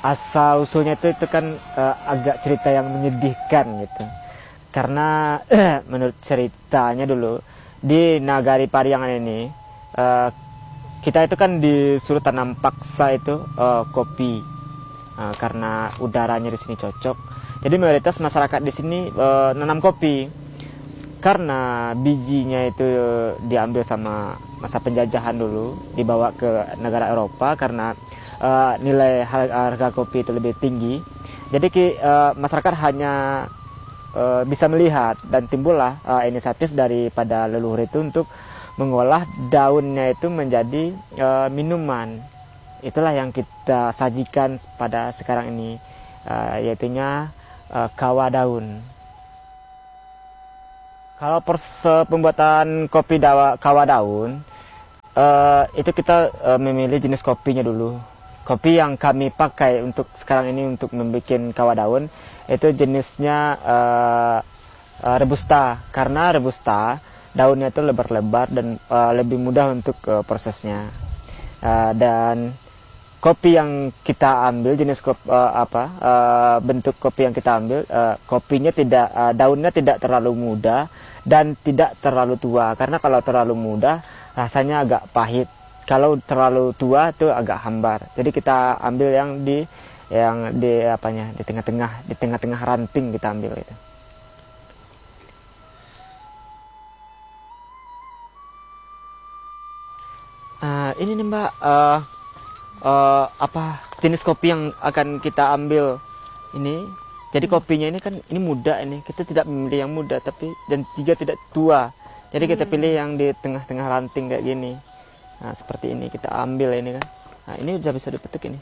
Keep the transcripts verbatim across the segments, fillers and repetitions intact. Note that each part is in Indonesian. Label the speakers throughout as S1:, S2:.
S1: asal usulnya itu itu kan uh, agak cerita yang menyedihkan gitu. Karena menurut ceritanya dulu di Nagari Pariangan ini uh, kita itu kan disuruh tanam paksa itu uh, kopi uh, karena udaranya di sini cocok. Jadi mayoritas masyarakat di sini uh, nanam kopi karena bijinya itu diambil sama masa penjajahan dulu, dibawa ke negara Eropa karena uh, nilai harga kopi itu lebih tinggi. Jadi uh, masyarakat hanya uh, bisa melihat dan timbullah uh, inisiatif daripada leluhur itu untuk mengolah daunnya itu menjadi uh, minuman. Itulah yang kita sajikan pada sekarang ini, uh, yaitunya uh, kawah daun. Kalau proses pembuatan kopi dawa, kawah daun, uh, itu kita uh, memilih jenis kopinya dulu. Kopi yang kami pakai untuk sekarang ini untuk membuat kawah daun, itu jenisnya uh, uh, Robusta. Karena Robusta, daunnya itu lebar-lebar dan uh, lebih mudah untuk uh, prosesnya. Uh, dan kopi yang kita ambil, jenis kopi, uh, apa uh, bentuk kopi yang kita ambil, uh, kopinya tidak, uh, daunnya tidak terlalu muda dan tidak terlalu tua. Karena kalau terlalu muda rasanya agak pahit, kalau terlalu tua itu agak hambar. Jadi kita ambil yang di yang di apanya di tengah-tengah di tengah-tengah ranting kita ambil itu. Uh, ini nih Mbak. Uh, Uh, apa jenis kopi yang akan kita ambil ini. Jadi kopinya ini kan ini muda, ini kita tidak memilih yang muda tapi dan juga tidak tua. Jadi kita pilih yang di tengah-tengah ranting kayak gini. Nah seperti ini kita ambil ini kan. Nah ini udah bisa dipetik ini.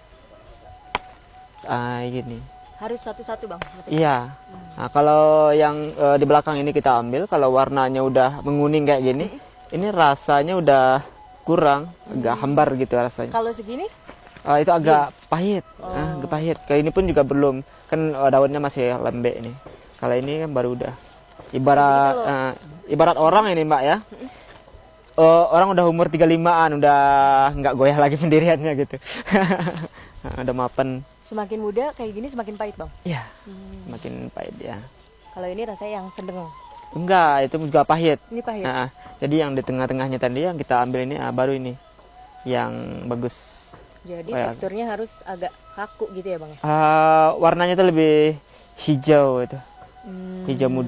S1: Ah gini.
S2: Harus satu-satu Bang?
S1: Iya. Nah kalau yang uh, di belakang ini kita ambil, kalau warnanya udah menguning kayak gini, ini rasanya udah kurang, agak hambar gitu rasanya.
S2: Kalau segini?
S1: Uh, itu agak
S2: Iya.
S1: pahit,
S2: Oh.
S1: uh, agak pahit. Kayak ini pun juga belum, kan uh, daunnya masih lembek nih. Kalau ini kan baru udah. Ibarat
S2: kalau...
S1: uh, ibarat orang ini Mbak ya. Uh, orang udah umur tiga puluh limaan, udah nggak goyah lagi pendiriannya gitu. Udah mapan.
S2: Semakin muda kayak gini semakin pahit Bang?
S1: Iya,
S2: hmm.
S1: semakin pahit ya.
S2: Kalau ini rasanya yang sedang?
S1: Enggak, itu juga pahit.
S2: Ini pahit?
S1: Nah, jadi yang di tengah-tengahnya tadi yang kita ambil ini, ah, baru ini yang bagus.
S2: Jadi oh, teksturnya ya. Harus agak kaku gitu ya Bang ya?
S1: Uh, warnanya tuh lebih hijau itu, hmm. hijau muda.